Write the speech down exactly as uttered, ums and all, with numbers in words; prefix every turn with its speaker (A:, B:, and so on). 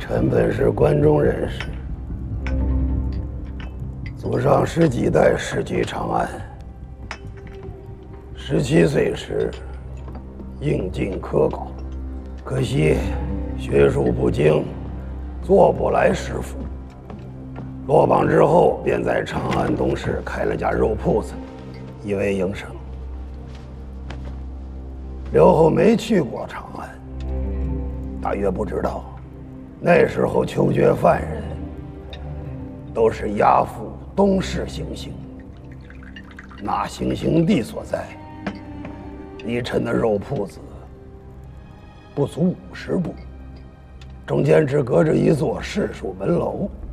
A: 臣本是关中人士，祖上十几代世居长安。十七岁时应进科考，可惜学术不精，做不来师傅。落榜之后，便在长安东市开了家肉铺子，以为营生。刘后没去过长安，大约不知道，那时候囚绝犯人都是押赴东市行刑，那行刑地所在，离臣的肉铺子不足五十步，中间只隔着一座市属门楼。